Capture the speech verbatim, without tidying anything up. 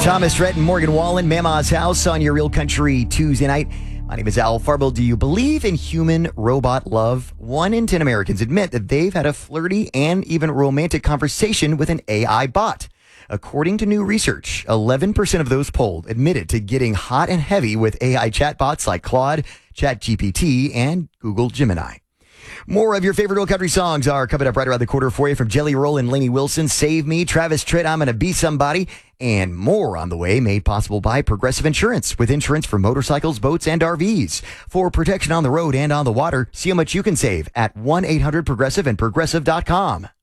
Thomas Rhett and Morgan Wallen, Mama's House on your Real Country Tuesday night. My name is Al Farbo. Do you believe in human-robot love? One in ten Americans admit that they've had a flirty and even romantic conversation with an A I bot. According to new research, eleven percent of those polled admitted to getting hot and heavy with A I chatbots like Claude, ChatGPT, and Google Gemini. More of your favorite Real Country songs are coming up right around the corner for you from Jelly Roll and Lainey Wilson, Save Me, Travis Tritt, I'm Gonna Be Somebody, and more on the way, made possible by Progressive Insurance, with insurance for motorcycles, boats, and R Vs. For protection on the road and on the water, see how much you can save at one eight hundred progressive and progressive dot com.